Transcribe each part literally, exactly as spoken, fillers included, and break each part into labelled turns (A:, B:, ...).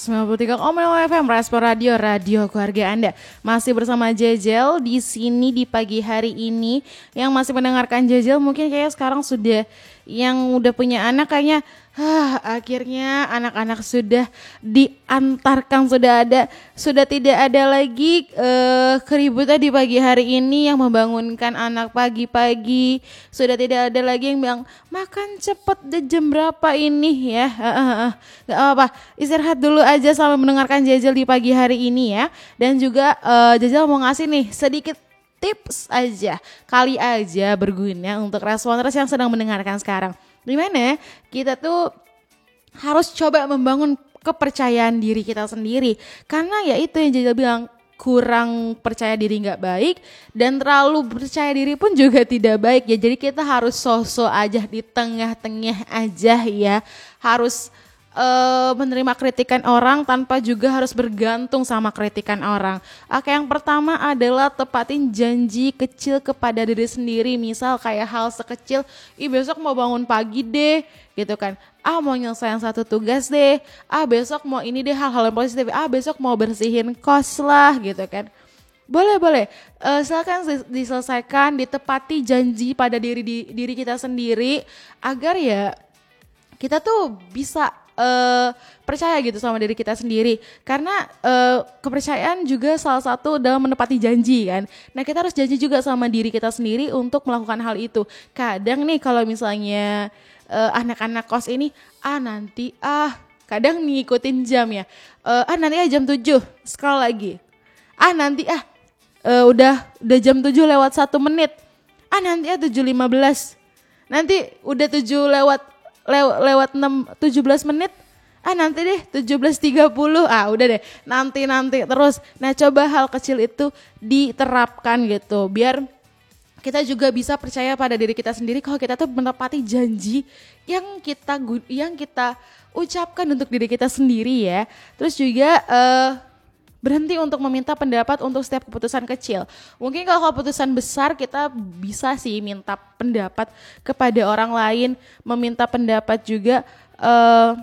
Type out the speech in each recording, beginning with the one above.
A: sembilan puluh tiga koma nol F M Respon Radio, radio keluarga Anda. Masih bersama Jejel di sini di pagi hari ini. Yang masih mendengarkan Jejel mungkin kayak sekarang sudah, yang udah punya anak kayaknya, ah, akhirnya anak-anak sudah diantarkan, sudah ada, sudah tidak ada lagi uh, keributan di pagi hari ini yang membangunkan anak pagi-pagi. Sudah tidak ada lagi yang bilang makan cepet deh, jam berapa ini ya. Uh, uh, uh. Gak apa-apa, istirahat dulu aja sambil mendengarkan Jejel di pagi hari ini ya. Dan juga uh, Jejel mau ngasih nih sedikit tips aja, kali aja berguna untuk responers yang sedang mendengarkan sekarang. Dimana kita tuh harus coba membangun kepercayaan diri kita sendiri. Karena ya itu yang Jejel bilang, kurang percaya diri gak baik, dan terlalu percaya diri pun juga tidak baik ya. Jadi kita harus sosok aja di tengah-tengah aja ya. Harus Uh, menerima kritikan orang tanpa juga harus bergantung sama kritikan orang. Oke, yang pertama adalah tepatin janji kecil kepada diri sendiri. Misal kayak hal sekecil, ih besok mau bangun pagi deh gitu kan. Ah mau nyelesain satu tugas deh. Ah besok mau ini deh, hal-hal yang positif. Ah besok mau bersihin kos lah gitu kan. Boleh boleh, uh, silakan diselesaikan, ditepati janji pada diri di, diri kita sendiri agar ya kita tuh bisa Uh, percaya gitu sama diri kita sendiri. Karena uh, kepercayaan juga salah satu dalam menepati janji kan. Nah kita harus janji juga sama diri kita sendiri untuk melakukan hal itu. Kadang nih kalau misalnya uh, anak-anak kos ini, ah nanti ah kadang ngikutin jam ya, uh, ah nanti ah jam tujuh scroll lagi, ah nanti ah uh, udah udah jam tujuh lewat satu menit, ah nanti ah tujuh lima belas, nanti udah tujuh lewat Lew- lewat enam tujuh belas menit, ah nanti deh tujuh belas tiga puluh, ah udah deh nanti-nanti terus. Nah coba hal kecil itu diterapkan gitu, biar kita juga bisa percaya pada diri kita sendiri kalau kita tuh menepati janji yang kita yang kita ucapkan untuk diri kita sendiri ya. Terus juga uh, berhenti untuk meminta pendapat untuk setiap keputusan kecil. Mungkin kalau keputusan besar kita bisa sih minta pendapat kepada orang lain, meminta pendapat juga uh,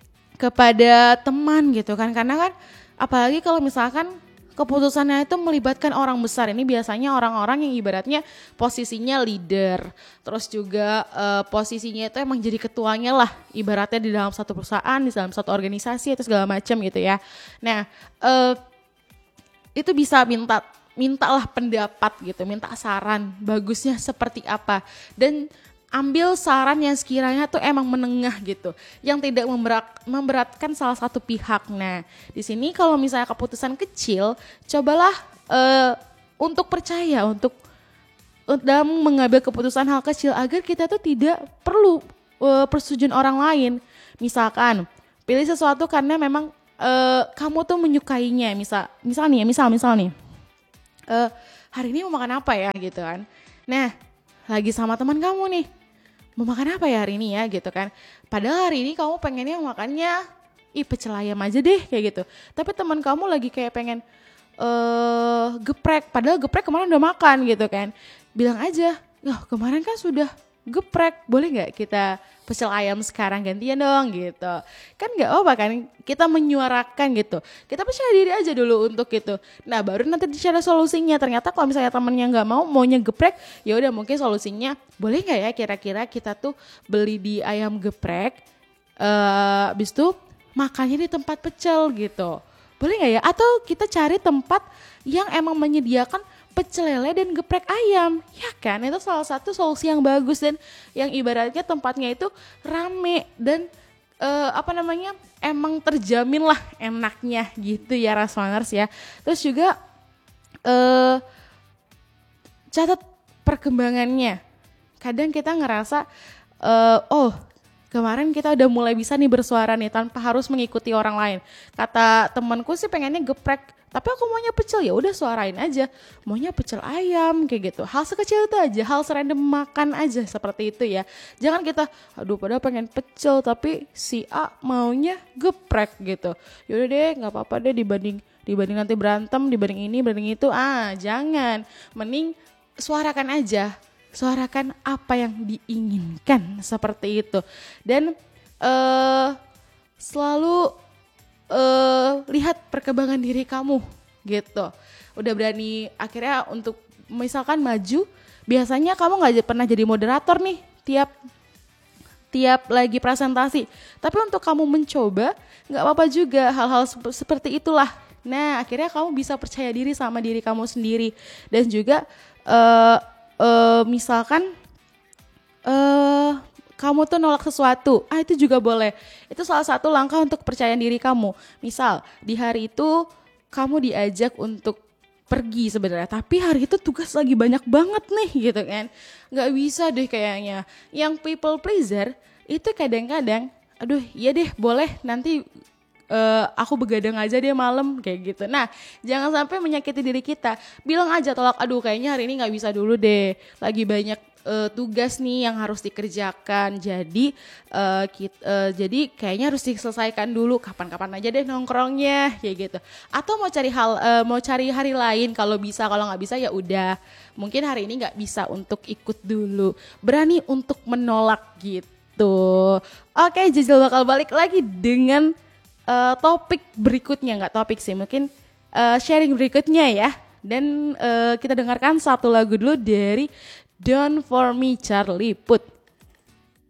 A: kepada teman gitu kan. Karena kan apalagi kalau misalkan keputusannya itu melibatkan orang besar, ini biasanya orang-orang yang ibaratnya posisinya leader, terus juga uh, posisinya itu emang jadi ketuanya lah, ibaratnya di dalam satu perusahaan, di dalam satu organisasi, itu segala macam gitu ya. Nah, uh, itu bisa minta mintalah pendapat gitu, minta saran, bagusnya seperti apa, dan ambil saran yang sekiranya tuh emang menengah gitu, yang tidak memberat, memberatkan salah satu pihak. Nah, di sini kalau misalnya keputusan kecil, cobalah uh, untuk percaya, untuk dalam mengambil keputusan hal kecil agar kita tuh tidak perlu uh, persetujuan orang lain. Misalkan pilih sesuatu karena memang uh, kamu tuh menyukainya. Misal, misal nih, misal, misal nih, uh, hari ini mau makan apa ya gitu kan. Nah, lagi sama teman kamu nih, mau makan apa ya hari ini ya gitu kan. Padahal hari ini kamu pengennya makannya ih pecel ayam aja deh kayak gitu. Tapi teman kamu lagi kayak pengen uh, geprek, padahal geprek kemarin udah makan gitu kan. Bilang aja, "Loh, kemarin kan sudah geprek, boleh gak kita pecel ayam sekarang gantian dong," gitu. Kan gak apa kan, kita menyuarakan gitu. Kita percaya diri aja dulu untuk itu. Nah baru nanti dicari solusinya. Ternyata kalau misalnya temennya gak mau, maunya geprek, ya udah mungkin solusinya, boleh gak ya kira-kira kita tuh beli di ayam geprek, uh, abis itu makannya di tempat pecel gitu. Boleh gak ya? Atau kita cari tempat yang emang menyediakan pecel lele dan geprek ayam, ya kan? Itu salah satu solusi yang bagus dan yang ibaratnya tempatnya itu rame dan uh, apa namanya emang terjamin lah enaknya gitu ya Rasmaners ya. Terus juga uh, catat perkembangannya. Kadang kita ngerasa uh, oh kemarin kita udah mulai bisa nih bersuara nih tanpa harus mengikuti orang lain. Kata temanku sih pengennya geprek, tapi aku maunya pecel, ya udah suarain aja, maunya pecel ayam kayak gitu. Hal sekecil itu aja, hal serandom makan aja seperti itu ya. Jangan kita, aduh padahal pengen pecel tapi si A maunya geprek gitu. Yaudah deh, nggak apa-apa deh dibanding dibanding nanti berantem, dibanding ini, dibanding itu. Ah jangan, mending suarakan aja, suarakan apa yang diinginkan seperti itu. Dan uh, selalu uh, lihat perkembangan diri kamu gitu. Udah berani akhirnya untuk misalkan maju, biasanya kamu nggak pernah jadi moderator nih tiap tiap lagi presentasi, tapi untuk kamu mencoba nggak apa-apa juga, hal-hal sep- seperti itulah. Nah akhirnya kamu bisa percaya diri sama diri kamu sendiri. Dan juga uh, uh, misalkan uh, kamu tuh nolak sesuatu, ah itu juga boleh. Itu salah satu langkah untuk percaya diri kamu. Misal di hari itu kamu diajak untuk pergi sebenarnya, tapi hari itu tugas lagi banyak banget nih gitu kan, nggak bisa deh kayaknya. Yang people pleaser itu kadang-kadang, aduh iya deh boleh nanti uh, aku begadang aja deh malam kayak gitu. Nah jangan sampai menyakiti diri kita, bilang aja tolak, aduh kayaknya hari ini nggak bisa dulu deh, lagi banyak uh, tugas nih yang harus dikerjakan, jadi uh, kita, uh, jadi kayaknya harus diselesaikan dulu, kapan-kapan aja deh nongkrongnya kayak gitu. Atau mau cari hal uh, mau cari hari lain kalau bisa, kalau nggak bisa ya udah, mungkin hari ini nggak bisa untuk ikut dulu, berani untuk menolak gitu. Oke, Jejel bakal balik lagi dengan uh, topik berikutnya, nggak topik sih, mungkin uh, sharing berikutnya ya. Dan uh, kita dengarkan satu lagu dulu dari Done For Me Charlie Puth.